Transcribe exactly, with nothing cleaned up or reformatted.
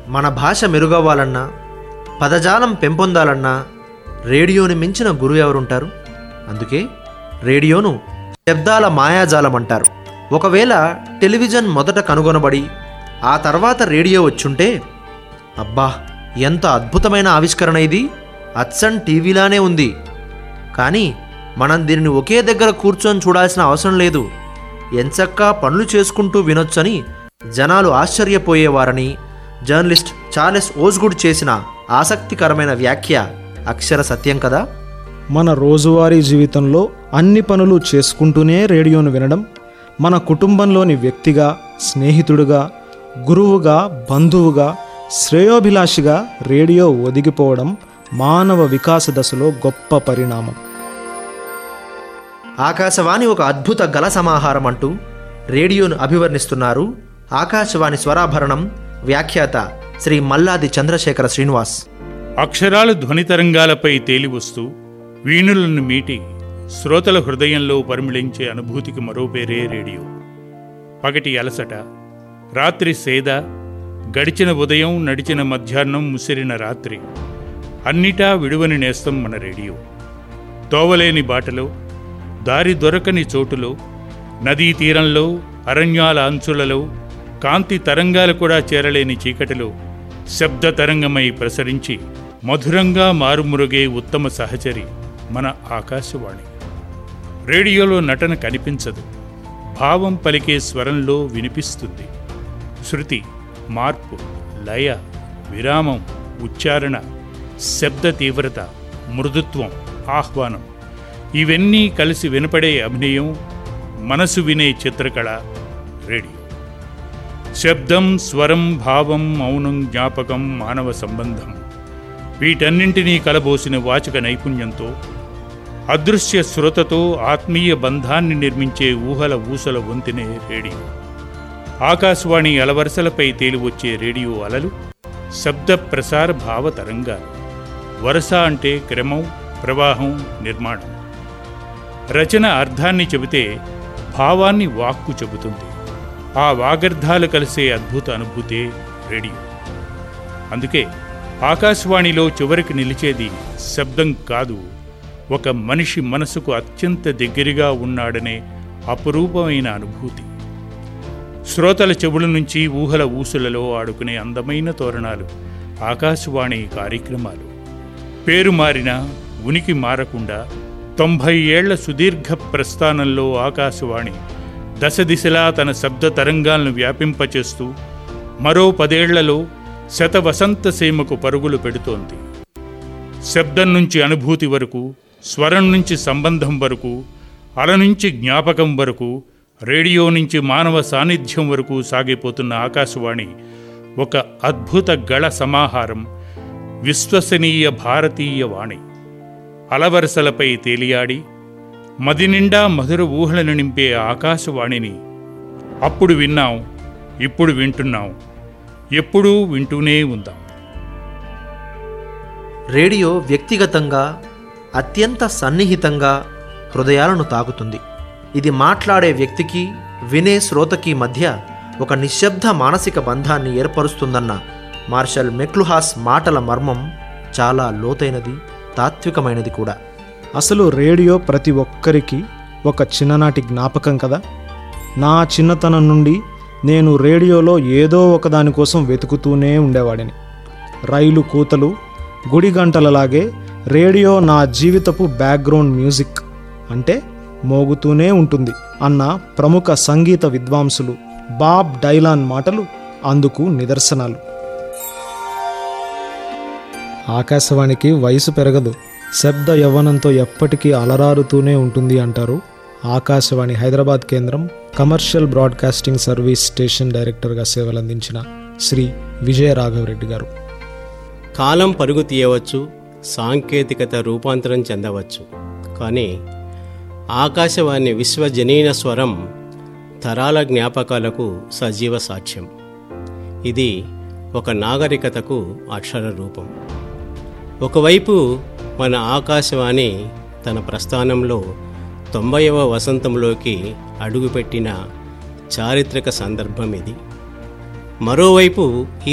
మన భాష మెరుగవ్వాలన్నా, పదజాలం పెంపొందాలన్నా రేడియోని మించిన గురువు ఎవరుంటారు? అందుకే రేడియోను శబ్దాల మాయాజాలం అంటారు. ఒకవేళ టెలివిజన్ మొదట కనుగొనబడి ఆ తర్వాత రేడియో వచ్చుంటే, అబ్బా ఎంత అద్భుతమైన ఆవిష్కరణ ఇది, అచ్చన్ టీవీలానే ఉంది, కానీ మనం దీనిని ఒకే దగ్గర కూర్చొని చూడాల్సిన అవసరం లేదు, ఎంచక్కా పనులు చేసుకుంటూ వినొచ్చని జనాలు ఆశ్చర్యపోయేవారని జర్నలిస్ట్ చార్లెస్ ఓజ్గుడ్ చేసిన ఆసక్తికరమైన వ్యాఖ్య అక్షర సత్యం కదా. మన రోజువారీ జీవితంలో అన్ని పనులు చేసుకుంటూనే రేడియోను వినడం, మన కుటుంబంలోని వ్యక్తిగా, స్నేహితుడుగా, గురువుగా, బంధువుగా, శ్రేయోభిలాషిగా రేడియో ఒదిగిపోవడం మానవ వికాస దశలో గొప్ప పరిణామం. ఆకాశవాణి ఒక అద్భుత గల సమాహారం అంటూ రేడియోను అభివర్ణిస్తున్నారు ఆకాశవాణి స్వరాభరణం వ్యాఖ్యాత శ్రీ మల్లాది చంద్రశేఖర శ్రీనివాస్. అక్షరాలు ధ్వని తరంగాలపై తేలివస్తూ వీణులను మీటి శ్రోతల హృదయంలో పరిమళించే అనుభూతికి మరో పేరే రేడియో. పగటి అలసట, రాత్రి సేద, గడిచిన ఉదయం, నడిచిన మధ్యాహ్నం, ముసిరిన రాత్రి అన్నిటా విడువని నేస్తం మన రేడియో. తోవలేని బాటలో, దారి దొరకని చోటులో, నదీ తీరంలో, అరణ్యాల అంచులలో, కాంతి తరంగాలు కూడా చేరలేని చీకటిలో శబ్ద తరంగమై ప్రసరించి మధురంగా మారుమురుగే ఉత్తమ సహచరి మన ఆకాశవాణి. రేడియోలో నటన కనిపించదు, భావం పలికే స్వరంలో వినిపిస్తుంది. శృతి, మార్పు, లయ, విరామం, ఉచ్చారణ, శబ్ద తీవ్రత, మృదుత్వం, ఆహ్వానం ఇవన్నీ కలిసి వినపడే అభినయం, మనసు వినే చిత్రకళ రేడియో. శబ్దం, స్వరం, భావం, మౌనం, జ్ఞాపకం, మానవ సంబంధం వీటన్నింటినీ కలబోసిన వాచక నైపుణ్యంతో, అదృశ్య శ్రుతతో ఆత్మీయ బంధాన్ని నిర్మించే ఊహల ఊసల వంతెనే రేడియో. ఆకాశవాణి అలవరసలపై తేలివచ్చే రేడియో అలలు శబ్ద ప్రసార భావ తరంగాలు. వరస అంటే క్రమం, ప్రవాహం, నిర్మాణం. రచన అర్థాన్ని చెబితే భావాన్ని వాక్కు చెబుతుంది. ఆ వాగర్థాలు కలిసే అద్భుత అనుభూతే రేడియో. అందుకే ఆకాశవాణిలో చివరికి నిలిచేది శబ్దం కాదు, ఒక మనిషి మనసుకు అత్యంత దగ్గరగా ఉన్నాడనే అపురూపమైన అనుభూతి. శ్రోతల చెవుల నుంచి ఊహల ఊసులలో ఆడుకునే అందమైన తోరణాలు ఆకాశవాణి కార్యక్రమాలు. పేరు మారినా ఉనికి మారకుండా తొంభై ఏళ్ల సుదీర్ఘ ప్రస్థానంలో ఆకాశవాణి దశ దిశలా తన శబ్ద తరంగాలను వ్యాపింపచేస్తూ మరో పదేళ్లలో శత వసంత సీమకు పరుగులు పెడుతోంది. శబ్దం నుంచి అనుభూతి వరకు, స్వరం నుంచి సంబంధం వరకు, అల నుంచి జ్ఞాపకం వరకు, రేడియో నుంచి మానవ సాన్నిధ్యం వరకు సాగిపోతున్న ఆకాశవాణి ఒక అద్భుత గళ సమాహారం, విశ్వసనీయ భారతీయ వాణి. అలవరసలపై తేలియాడి మది నిండా మధుర ఊహలను నింపే ఆకాశవాణిని అప్పుడు విన్నాం, ఇప్పుడు వింటున్నాం, ఎప్పుడూ వింటూనే ఉందాం. రేడియో వ్యక్తిగతంగా, అత్యంత సన్నిహితంగా హృదయాలను తాకుతుంది. ఇది మాట్లాడే వ్యక్తికి, వినే శ్రోతకి మధ్య ఒక నిశ్శబ్ద మానసిక బంధాన్ని ఏర్పరుస్తుందన్న మార్షల్ మెక్లుహాస్ మాటల మర్మం చాలా లోతైనది, తాత్వికమైనది కూడా. అసలు రేడియో ప్రతి ఒక్కరికి ఒక చిన్ననాటి జ్ఞాపకం కదా. నా చిన్నతనం నుండి నేను రేడియోలో ఏదో ఒకదాని కోసం వెతుకుతూనే ఉండేవాడిని. రైలు కూతలు, గుడి గంటలలాగే రేడియో నా జీవితపు బ్యాక్గ్రౌండ్ మ్యూజిక్, అంటే మోగుతూనే ఉంటుంది అన్న ప్రముఖ సంగీత విద్వాంసులు బాబ్ డైలాన్ మాటలు అందుకు నిదర్శనాలు. ఆకాశవాణికి వయసు పెరగదు, శబ్ద యవ్వనంతో ఎప్పటికీ అలరారుతూనే ఉంటుంది అంటారు ఆకాశవాణి హైదరాబాద్ కేంద్రం కమర్షియల్ బ్రాడ్కాస్టింగ్ సర్వీస్ స్టేషన్ డైరెక్టర్గా సేవలందించిన శ్రీ విజయ రాఘవరెడ్డి గారు. కాలం పరుగు తీయవచ్చు, సాంకేతికత రూపాంతరం చెందవచ్చు, కానీ ఆకాశవాణి విశ్వజనీన స్వరం తరాల జ్ఞాపకాలకు సజీవ సాక్ష్యం. ఇది ఒక నాగరికతకు అక్షర రూపం. ఒకవైపు మన ఆకాశవాణి తన ప్రస్థానంలో తొంభైవ వసంతంలోకి అడుగుపెట్టిన చారిత్రక సందర్భం ఇది. మరోవైపు ఈ